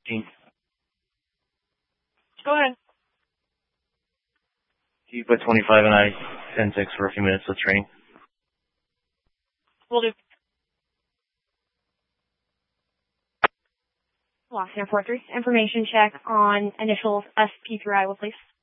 Can Go ahead. you put 25 and I 10-6 for a few minutes of training? We'll do. Lost in 4-3. Information check on initials SP through Iowa, please.